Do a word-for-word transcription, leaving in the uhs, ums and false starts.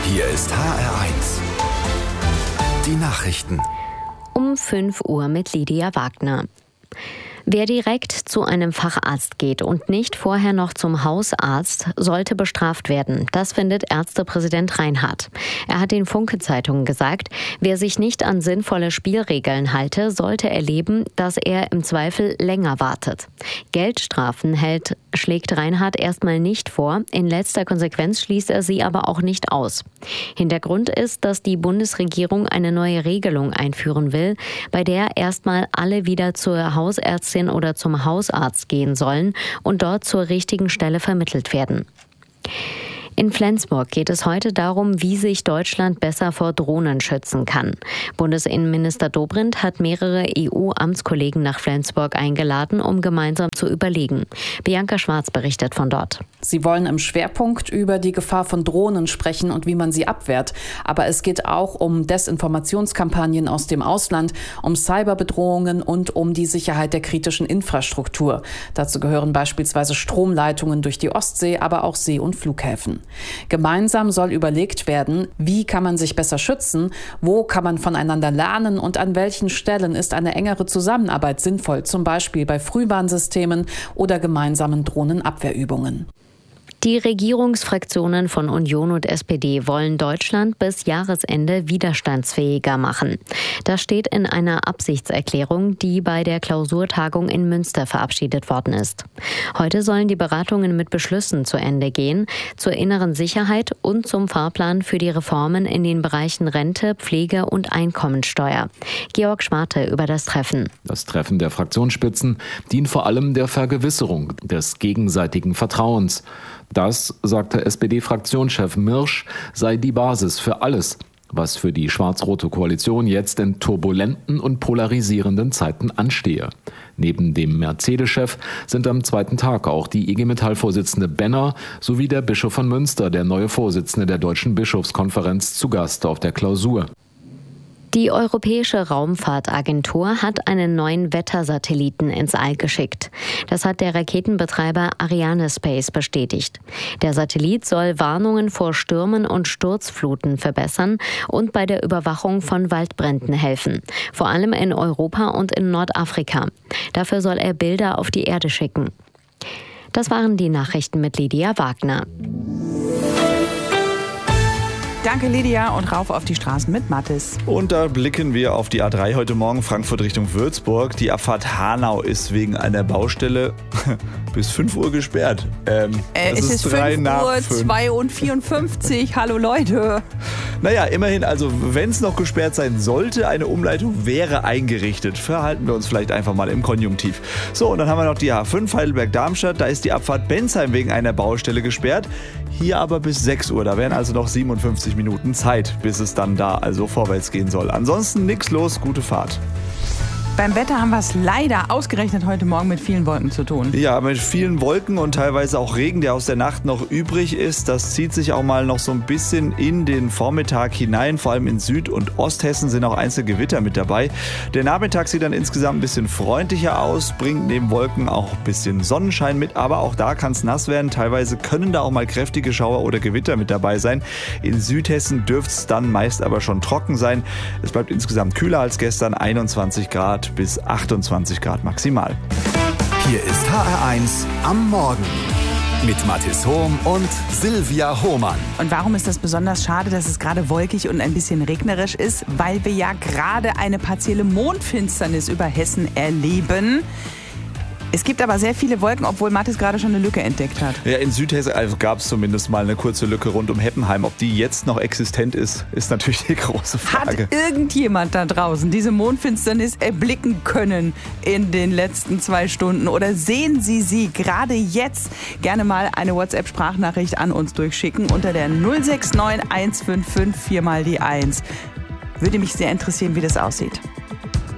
Hier ist H R eins. Die Nachrichten. Um fünf Uhr mit Lydia Wagner. Wer direkt zu einem Facharzt geht und nicht vorher noch zum Hausarzt, sollte bestraft werden. Das findet Ärztepräsident Reinhardt. Er hat den Funke-Zeitungen gesagt, wer sich nicht an sinnvolle Spielregeln halte, sollte erleben, dass er im Zweifel länger wartet. Geldstrafen hält, schlägt Reinhardt erstmal nicht vor. In letzter Konsequenz schließt er sie aber auch nicht aus. Hintergrund ist, dass die Bundesregierung eine neue Regelung einführen will, bei der erstmal alle wieder zur Hausärztin oder zum Hausarzt gehen sollen und dort zur richtigen Stelle vermittelt werden. In Flensburg geht es heute darum, wie sich Deutschland besser vor Drohnen schützen kann. Bundesinnenminister Dobrindt hat mehrere E U-Amtskollegen nach Flensburg eingeladen, um gemeinsam zu überlegen. Bianca Schwarz berichtet von dort. Sie wollen im Schwerpunkt über die Gefahr von Drohnen sprechen und wie man sie abwehrt. Aber es geht auch um Desinformationskampagnen aus dem Ausland, um Cyberbedrohungen und um die Sicherheit der kritischen Infrastruktur. Dazu gehören beispielsweise Stromleitungen durch die Ostsee, aber auch See- und Flughäfen. Gemeinsam soll überlegt werden, wie kann man sich besser schützen, wo kann man voneinander lernen und an welchen Stellen ist eine engere Zusammenarbeit sinnvoll, zum Beispiel bei Frühwarnsystemen oder gemeinsamen Drohnenabwehrübungen. Die Regierungsfraktionen von Union und S P D wollen Deutschland bis Jahresende widerstandsfähiger machen. Das steht in einer Absichtserklärung, die bei der Klausurtagung in Münster verabschiedet worden ist. Heute sollen die Beratungen mit Beschlüssen zu Ende gehen, zur inneren Sicherheit und zum Fahrplan für die Reformen in den Bereichen Rente, Pflege und Einkommensteuer. Georg Schwarte über das Treffen. Das Treffen der Fraktionsspitzen dient vor allem der Vergewisserung des gegenseitigen Vertrauens. Das, sagte S P D-Fraktionschef Mirsch, sei die Basis für alles, was für die schwarz-rote Koalition jetzt in turbulenten und polarisierenden Zeiten anstehe. Neben dem Mercedes-Chef sind am zweiten Tag auch die I G Metall-Vorsitzende Benner sowie der Bischof von Münster, der neue Vorsitzende der Deutschen Bischofskonferenz, zu Gast auf der Klausur. Die Europäische Raumfahrtagentur hat einen neuen Wettersatelliten ins All geschickt. Das hat der Raketenbetreiber Arianespace bestätigt. Der Satellit soll Warnungen vor Stürmen und Sturzfluten verbessern und bei der Überwachung von Waldbränden helfen, vor allem in Europa und in Nordafrika. Dafür soll er Bilder auf die Erde schicken. Das waren die Nachrichten mit Lydia Wagner. Danke, Lydia, und rauf auf die Straßen mit Mathis. Und da blicken wir auf die A drei heute Morgen, Frankfurt Richtung Würzburg. Die Abfahrt Hanau ist wegen einer Baustelle bis fünf Uhr gesperrt. Ähm, äh, es, es ist, ist fünf Uhr zwei und vierundfünfzig. Hallo Leute. Naja, immerhin, also wenn es noch gesperrt sein sollte, eine Umleitung wäre eingerichtet. Verhalten wir uns vielleicht einfach mal im Konjunktiv. So, und dann haben wir noch die A fünf Heidelberg-Darmstadt. Da ist die Abfahrt Bensheim wegen einer Baustelle gesperrt. Hier aber bis sechs Uhr. Da wären also noch siebenundfünfzig Minuten Zeit, bis es dann da also vorwärts gehen soll. Ansonsten nichts los, gute Fahrt. Beim Wetter haben wir es leider ausgerechnet heute Morgen mit vielen Wolken zu tun. Ja, mit vielen Wolken und teilweise auch Regen, der aus der Nacht noch übrig ist. Das zieht sich auch mal noch so ein bisschen in den Vormittag hinein. Vor allem in Süd- und Osthessen sind auch einzelne Gewitter mit dabei. Der Nachmittag sieht dann insgesamt ein bisschen freundlicher aus, bringt neben Wolken auch ein bisschen Sonnenschein mit. Aber auch da kann es nass werden. Teilweise können da auch mal kräftige Schauer oder Gewitter mit dabei sein. In Südhessen dürfte es dann meist aber schon trocken sein. Es bleibt insgesamt kühler als gestern, einundzwanzig Grad bis achtundzwanzig Grad maximal. Hier ist H R eins am Morgen mit Mathis Hohm und Silvia Hohmann. Und warum ist das besonders schade, dass es gerade wolkig und ein bisschen regnerisch ist? Weil wir ja gerade eine partielle Mondfinsternis über Hessen erleben. Es gibt aber sehr viele Wolken, obwohl Mathis gerade schon eine Lücke entdeckt hat. Ja, in Südhessen also gab es zumindest mal eine kurze Lücke rund um Heppenheim. Ob die jetzt noch existent ist, ist natürlich die große Frage. Hat irgendjemand da draußen diese Mondfinsternis erblicken können in den letzten zwei Stunden? Oder sehen Sie sie gerade jetzt? Gerne mal eine WhatsApp-Sprachnachricht an uns durchschicken unter der null sechs neun eins fünf fünf vier mal die eins. Würde mich sehr interessieren, wie das aussieht.